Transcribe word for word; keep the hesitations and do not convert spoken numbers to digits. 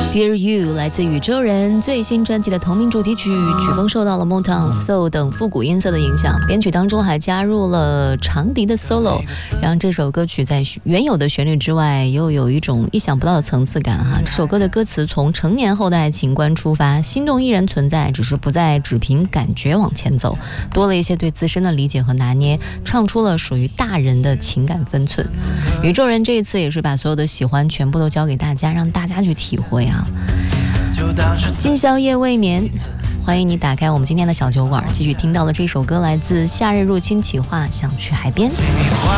Dear You 来自宇宙人最新专辑的同名主题曲，曲风受到了 Motown、Soul 等复古音色的影响，编曲当中还加入了长笛的 solo， 让这首歌曲在原有的旋律之外又有一种意想不到的层次感哈。这首歌的歌词从成年后的爱情观出发，心动依然存在，只是不再只凭感觉往前走，多了一些对自身的理解和拿捏，唱出了属于大人的情感分寸。宇宙人这一次也是把所有的喜欢全部都交给大家，让大家去体会啊。今宵夜未眠，欢迎你打开我们今天的小酒馆，继续听到的这首歌来自夏日入侵企划，想去海边。